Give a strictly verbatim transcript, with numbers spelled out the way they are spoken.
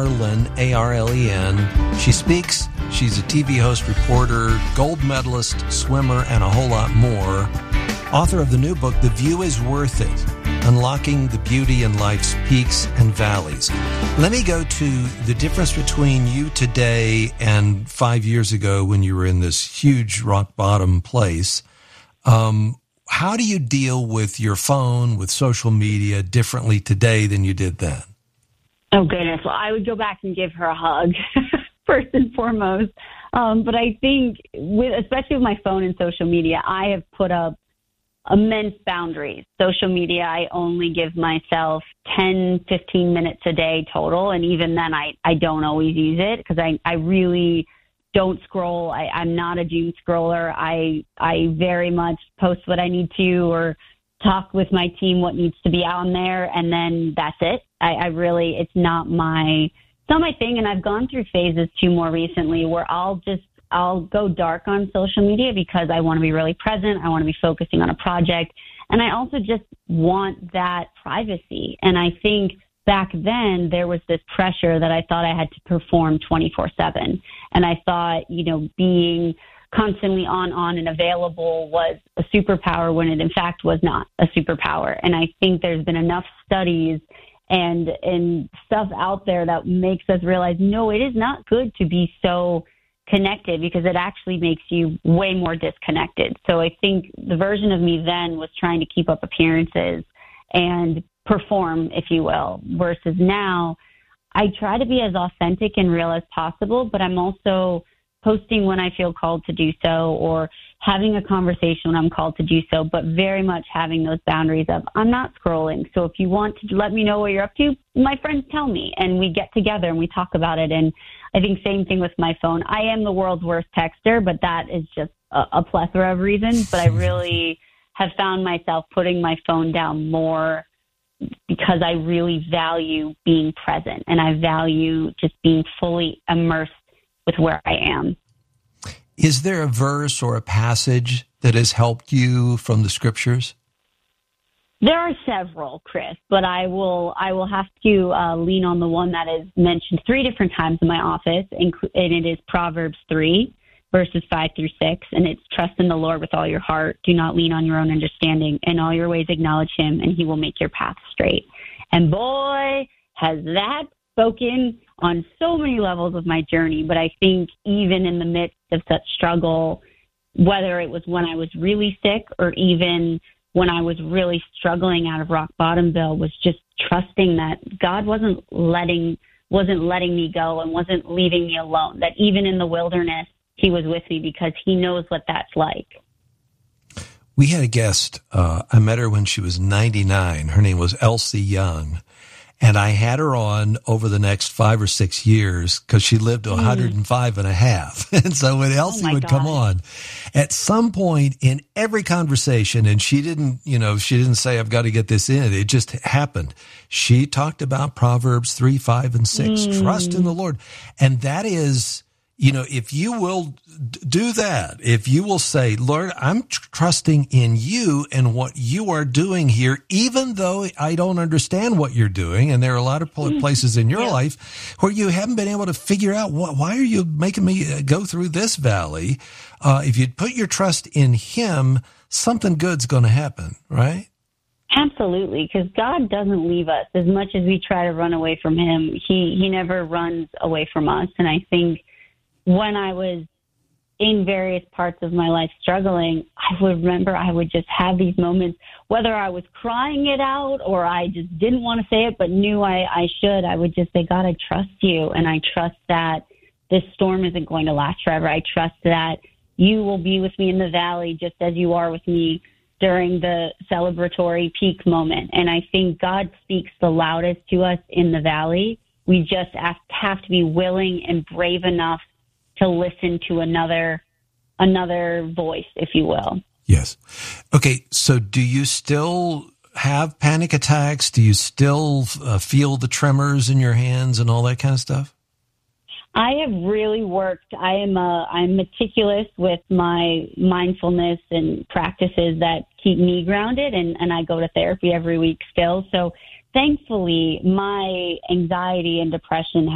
Arlen, A R L E N. She speaks. She's a T V host, reporter, gold medalist, swimmer, and a whole lot more. Author of the new book, The View is Worth It, Unlocking the Beauty in Life's Peaks and Valleys. Let me go to the difference between you today and five years ago when you were in this huge rock bottom place. Um, how do you deal with your phone, with social media differently today than you did then? Oh, goodness. Well, I would go back and give her a hug, first and foremost. Um, but I think, with especially with my phone and social media, I have put up immense boundaries. Social media, I only give myself ten, fifteen minutes a day total. And even then, I, I don't always use it because I, I really don't scroll. I, I'm not a doom scroller. I, I very much post what I need to or talk with my team what needs to be out there, and then that's it. I, I really, it's not my, it's not my thing. And I've gone through phases too more recently where I'll just, I'll go dark on social media because I want to be really present. I want to be focusing on a project. And I also just want that privacy. And I think back then there was this pressure that I thought I had to perform twenty-four seven. And I thought, you know, being constantly on, on and available was a superpower when it in fact was not a superpower. And I think there's been enough studies and, and stuff out there that makes us realize, no, it is not good to be so connected because it actually makes you way more disconnected. So I think the version of me then was trying to keep up appearances and perform, if you will, versus now I try to be as authentic and real as possible, but I'm also posting when I feel called to do so or having a conversation when I'm called to do so, but very much having those boundaries of I'm not scrolling. So if you want to let me know what you're up to, my friends tell me and we get together and we talk about it. And I think same thing with my phone. I am the world's worst texter, but that is just a, a plethora of reasons. But I really have found myself putting my phone down more because I really value being present and I value just being fully immersed with where I am. Is there a verse or a passage that has helped you from the scriptures? There are several, Chris, but I will I will have to uh, lean on the one that is mentioned three different times in my office, and it is Proverbs three, verses five through six, and it's trust in the Lord with all your heart. Do not lean on your own understanding. In all your ways acknowledge him, and he will make your path straight. And boy, has that spoken on so many levels of my journey. But I think even in the midst of such struggle, whether it was when I was really sick or even when I was really struggling out of rock bottomville, was just trusting that God wasn't letting wasn't letting me go and wasn't leaving me alone, that even in the wilderness, he was with me because he knows what that's like. We had a guest. Uh, I met her when she was ninety-nine. Her name was Elsie Young. And I had her on over the next five or six years because she lived to one hundred five and a half. And so when Elsie oh would God. come on, at some point in every conversation, and she didn't, you know, she didn't say, I've got to get this in. It just happened. She talked about Proverbs three, five, and six. Mm. Trust in the Lord. And that is, you know, if you will do that, if you will say, Lord, I'm tr- trusting in you and what you are doing here, even though I don't understand what you're doing. And there are a lot of places in your yeah. life where you haven't been able to figure out what, why are you making me go through this valley? Uh, if you put your trust in him, something good's going to happen, right? Absolutely, because God doesn't leave us. As much as we try to run away from him, he, he never runs away from us. And I think when I was in various parts of my life struggling, I would remember I would just have these moments, whether I was crying it out or I just didn't want to say it but knew I, I should. I would just say, God, I trust you, and I trust that this storm isn't going to last forever. I trust that you will be with me in the valley just as you are with me during the celebratory peak moment. And I think God speaks the loudest to us in the valley. We just have, have to be willing and brave enough to listen to another another voice, if you will. Yes. Okay, so do you still have panic attacks? Do you still uh, feel the tremors in your hands and all that kind of stuff? I have really worked. I am a, I'm meticulous with my mindfulness and practices that keep me grounded, and, and I go to therapy every week still. So thankfully, my anxiety and depression